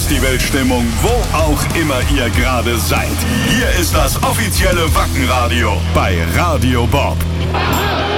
Festivalstimmung, wo auch immer ihr gerade seid. Hier ist das offizielle Wacken-Radio bei Radio Bob.